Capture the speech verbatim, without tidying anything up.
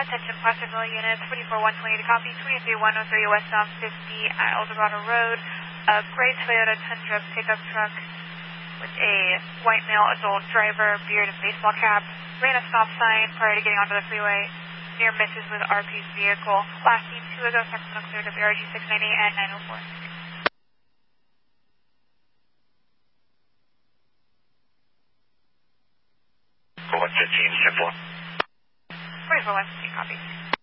Attention Placerville units, forty-four one twenty to copy, twenty-three one oh three westbound fifty at El Dorado Road. A gray Toyota Tundra pickup truck with a white male adult driver, beard and baseball cap, ran a stop sign prior to getting onto the freeway. Near misses with R P's vehicle. Last seen two ago, Sacramento clear W R G six ninety and nine oh four. one fifteen, ten four. forty-four one fifteen, copy.